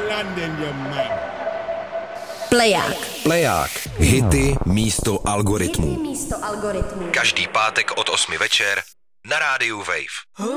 Pleják. Hity místo algoritmů. Každý pátek od 8 večer na rádiu Wave.